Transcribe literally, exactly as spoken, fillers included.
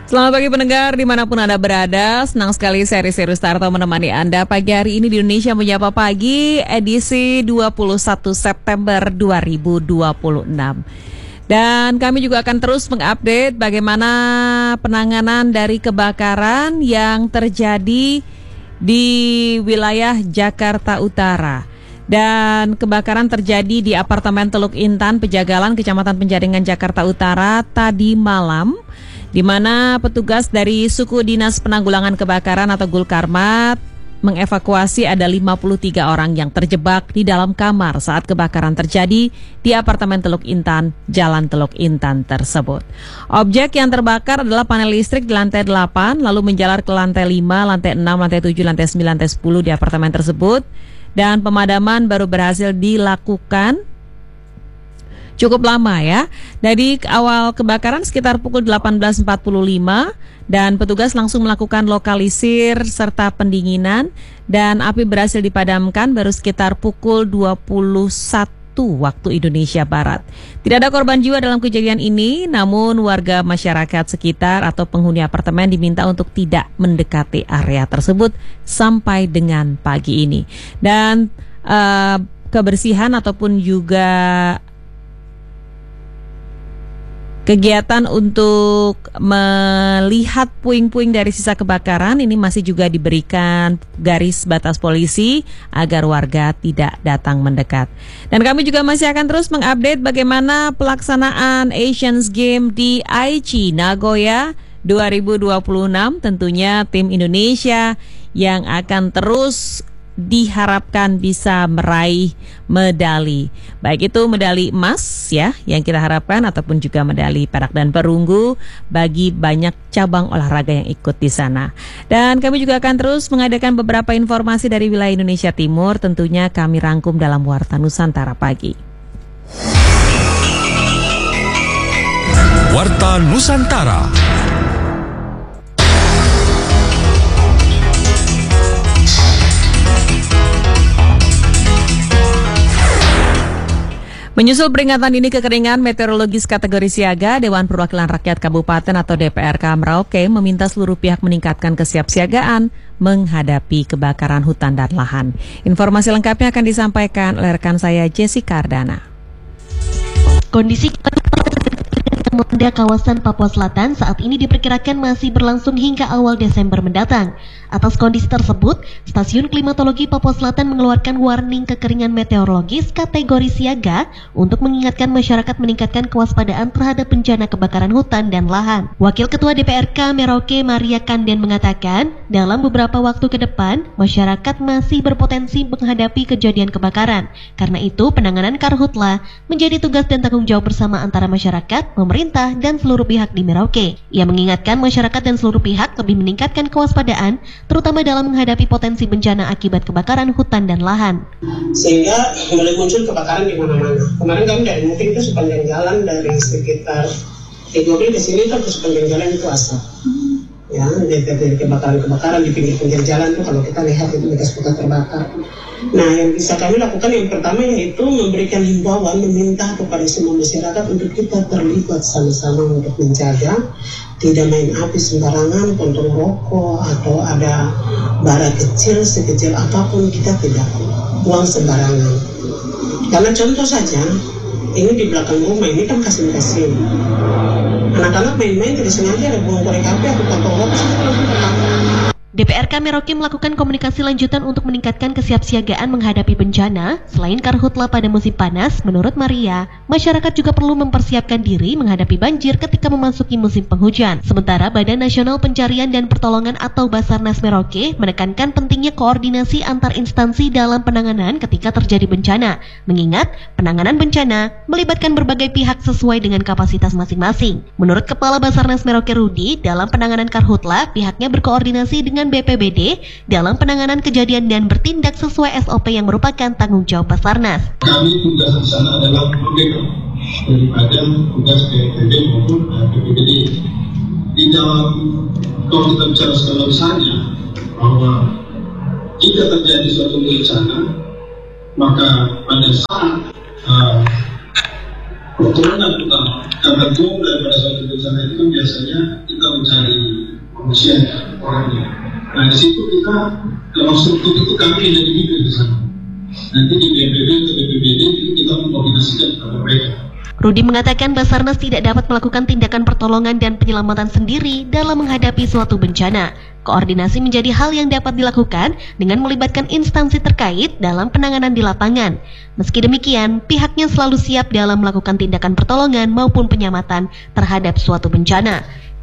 Selamat pagi pendengar dimanapun Anda berada. Senang sekali seri Seru Starto menemani Anda pagi hari ini di Indonesia Menyapa Pagi edisi dua puluh satu September dua ribu dua puluh enam. Dan kami juga akan terus mengupdate bagaimana penanganan dari kebakaran yang terjadi di wilayah Jakarta Utara. Dan kebakaran terjadi di apartemen Teluk Intan, Pejagalan, Kecamatan Penjaringan, Jakarta Utara tadi malam, di mana petugas dari Suku Dinas Penanggulangan Kebakaran atau Gulkarmat mengevakuasi ada lima puluh tiga orang yang terjebak di dalam kamar saat kebakaran terjadi di apartemen Teluk Intan, Jalan Teluk Intan tersebut. Objek yang terbakar adalah panel listrik di lantai delapan, lalu menjalar ke lantai lima, lantai enam, lantai tujuh, lantai sembilan, lantai sepuluh di apartemen tersebut. Dan pemadaman baru berhasil dilakukan cukup lama ya. Dari awal kebakaran sekitar pukul delapan belas empat puluh lima dan petugas langsung melakukan lokalisir serta pendinginan dan api berhasil dipadamkan baru sekitar pukul dua puluh satu waktu Indonesia Barat. Tidak ada korban jiwa dalam kejadian ini, namun warga masyarakat sekitar atau penghuni apartemen diminta untuk tidak mendekati area tersebut sampai dengan pagi ini. Dan uh, kebersihan ataupun juga kegiatan untuk melihat puing-puing dari sisa kebakaran ini masih juga diberikan garis batas polisi agar warga tidak datang mendekat. Dan kami juga masih akan terus mengupdate bagaimana pelaksanaan Asian Games di Aichi, Nagoya dua ribu dua puluh enam. Tentunya tim Indonesia yang akan terus diharapkan bisa meraih medali, baik itu medali emas ya yang kita harapkan ataupun juga medali perak dan perunggu bagi banyak cabang olahraga yang ikut di sana. Dan kami juga akan terus mengadakan beberapa informasi dari wilayah Indonesia Timur, tentunya kami rangkum dalam Warta Nusantara Pagi. Warta Nusantara. Menyusul peringatan dini kekeringan meteorologis kategori siaga, Dewan Perwakilan Rakyat Kabupaten atau D P R K Merauke meminta seluruh pihak meningkatkan kesiapsiagaan menghadapi kebakaran hutan dan lahan. Informasi lengkapnya akan disampaikan oleh rekan saya Jessica Ardana. Kondisi melanda kawasan Papua Selatan saat ini diperkirakan masih berlangsung hingga awal Desember mendatang. Atas kondisi tersebut, Stasiun Klimatologi Papua Selatan mengeluarkan warning kekeringan meteorologis kategori siaga untuk mengingatkan masyarakat meningkatkan kewaspadaan terhadap bencana kebakaran hutan dan lahan. Wakil Ketua D P R K Merauke Maria Kanden mengatakan, dalam beberapa waktu ke depan, masyarakat masih berpotensi menghadapi kejadian kebakaran. Karena itu, penanganan karhutla menjadi tugas dan tanggung jawab bersama antara masyarakat, pemerintah, dan seluruh pihak di Merauke. Ia mengingatkan masyarakat dan seluruh pihak lebih meningkatkan kewaspadaan, terutama dalam menghadapi potensi bencana akibat kebakaran hutan dan lahan. Sehingga mulai muncul kebakaran di mana-mana. Kemarin kami dari Muting itu sepanjang jalan dari sekitar Tigobil ke sini itu sepanjang jalan itu asap. Ya, dari kebakaran-kebakaran di pinggir-pinggir jalan tuh kalau kita lihat itu bekas-bekas terbakar. Nah, yang bisa kami lakukan yang pertama yaitu memberikan himbauan, meminta kepada semua masyarakat untuk kita terlibat sama-sama untuk menjaga tidak main api sembarangan, puntung rokok atau ada bara kecil sekecil apapun kita tidak buang sembarangan. Karena contoh saja, ini di belakang rumah ini kan kasin-kasin. Anak-anak main-main tidak sengaja ada buang korek api atau puntung rokok saja langsung terbakar. D P R K Merauke melakukan komunikasi lanjutan untuk meningkatkan kesiapsiagaan menghadapi bencana. Selain karhutla pada musim panas, menurut Maria, masyarakat juga perlu mempersiapkan diri menghadapi banjir ketika memasuki musim penghujan. Sementara Badan Nasional Pencarian dan Pertolongan atau Basarnas Merauke menekankan pentingnya koordinasi antar instansi dalam penanganan ketika terjadi bencana. Mengingat, penanganan bencana melibatkan berbagai pihak sesuai dengan kapasitas masing-masing. Menurut Kepala Basarnas Merauke Rudi, dalam penanganan karhutla, pihaknya berkoordinasi dengan B P B D dalam penanganan kejadian dan bertindak sesuai S O P yang merupakan tanggung jawab Basarnas. Kami tugas di sana adalah backup daripada tugas B P B D maupun B P B D. Di dalam kalau kita bicara skala besarnya bahwa jika terjadi suatu bencana, maka pada saat uh, pertolongan utama karena jumlah daripada suatu bencana itu kan biasanya kita mencari manusia orangnya. Nah di situ kita dalam struktur itu kami ada di di sana. Nanti di B P B atau B P B D itu kita mengkoordinasikan kepada mereka. Rudi mengatakan Basarnas tidak dapat melakukan tindakan pertolongan dan penyelamatan sendiri dalam menghadapi suatu bencana. Koordinasi menjadi hal yang dapat dilakukan dengan melibatkan instansi terkait dalam penanganan di lapangan. Meski demikian, pihaknya selalu siap dalam melakukan tindakan pertolongan maupun penyelamatan terhadap suatu bencana.